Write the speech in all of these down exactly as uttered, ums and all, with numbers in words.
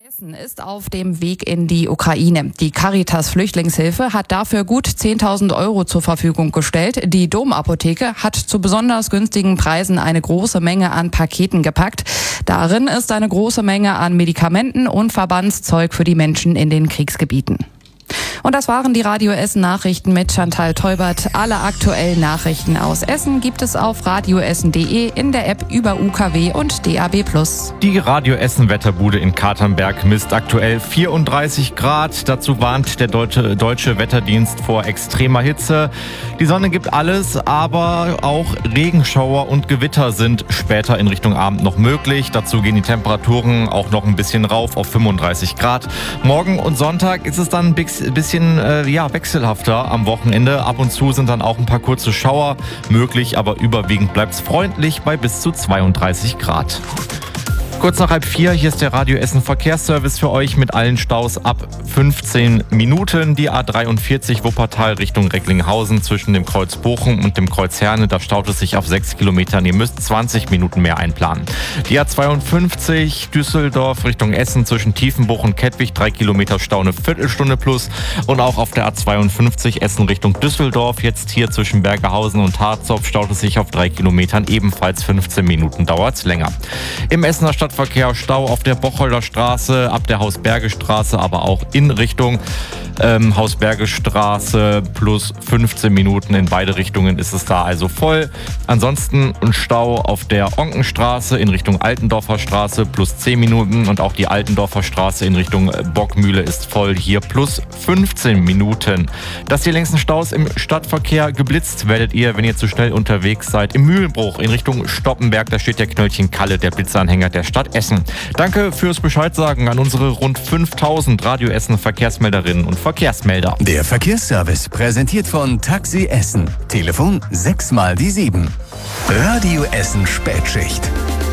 Essen ist auf dem Weg in die Ukraine. Die Caritas Flüchtlingshilfe hat dafür gut zehntausend Euro zur Verfügung gestellt. Die Domapotheke hat zu besonders günstigen Preisen eine große Menge an Paketen gepackt. Darin ist eine große Menge an Medikamenten und Verbandszeug für die Menschen in den Kriegsgebieten. Und das waren die Radio Essen Nachrichten mit Chantal Teubert. Alle aktuellen Nachrichten aus Essen gibt es auf radioessen punkt de, in der App über U K W und D A B plus. Die Radio Essen Wetterbude in Katernberg misst aktuell vierunddreißig Grad. Dazu warnt der Deutsche, Deutsche Wetterdienst vor extremer Hitze. Die Sonne gibt alles, aber auch Regenschauer und Gewitter sind später in Richtung Abend noch möglich. Dazu gehen die Temperaturen auch noch ein bisschen rauf auf fünfunddreißig Grad. Morgen und Sonntag ist es dann ein bisschen äh, ja, wechselhafter am Wochenende. Ab und zu sind dann auch ein paar kurze Schauer möglich, aber überwiegend bleibt es freundlich bei bis zu zweiunddreißig Grad. Kurz nach halb vier, hier ist der Radio Essen Verkehrsservice für euch mit allen Staus ab fünfzehn Minuten. Die A dreiundvierzig Wuppertal Richtung Recklinghausen zwischen dem Kreuz Bochum und dem Kreuz Herne, da staut es sich auf sechs Kilometern. Ihr müsst zwanzig Minuten mehr einplanen. Die A zweiundfünfzig Düsseldorf Richtung Essen zwischen Tiefenbuch und Kettwig, drei Kilometer Stau, eine Viertelstunde plus. Und auch auf der A zweiundfünfzig Essen Richtung Düsseldorf, jetzt hier zwischen Bergerhausen und Harzopf, staut es sich auf drei Kilometern, ebenfalls fünfzehn Minuten dauert es länger. Im Essener Stadt Verkehr Stau auf der Bocholder Straße, ab der Hausbergestraße, aber auch in Richtung ähm, Hausbergestraße plus fünfzehn Minuten. In beide Richtungen ist es da also voll. Ansonsten ein Stau auf der Onkenstraße in Richtung Altendorfer Straße plus zehn Minuten und auch die Altendorfer Straße in Richtung Bockmühle ist voll, hier plus fünfzehn Minuten. Dass die längsten Staus im Stadtverkehr geblitzt werdet ihr, wenn ihr zu schnell unterwegs seid. Im Mühlenbruch in Richtung Stoppenberg, da steht der Knöllchen Kalle, der Blitzanhänger der Stadt Essen. Danke fürs Bescheidsagen an unsere rund fünftausend Radio Essen Verkehrsmelderinnen und Verkehrsmelder. Der Verkehrsservice präsentiert von Taxi Essen. Telefon sechs mal die sieben. Radio Essen Spätschicht.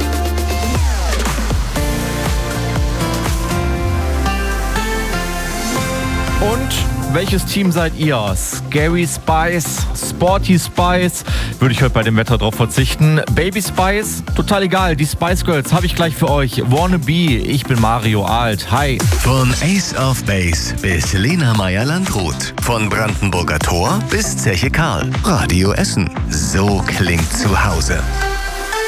Und welches Team seid ihr? Scary Spice, Sporty Spice? Würde ich heute bei dem Wetter drauf verzichten. Baby Spice? Total egal. Die Spice Girls habe ich gleich für euch. Wannabe, ich bin Mario Alt. Hi. Von Ace of Base bis Lena Meyer-Landrut. Von Brandenburger Tor bis Zeche Karl. Radio Essen. So klingt zu Hause.